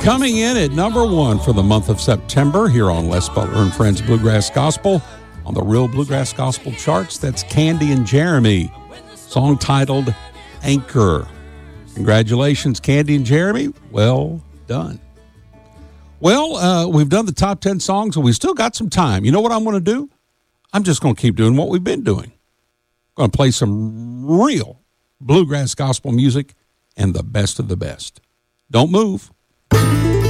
Coming in at number one for the month of September here on Les Butler and Friends Bluegrass Gospel on the Real Bluegrass Gospel charts, that's Candy and Jeremy, song titled Anchor. Congratulations, Candy and Jeremy. Well done. Well, we've done the top 10 songs and we still got some time. You know what I'm going to do? I'm just going to keep doing what we've been doing. I'm going to play some real bluegrass gospel music and the best of the best. Don't move.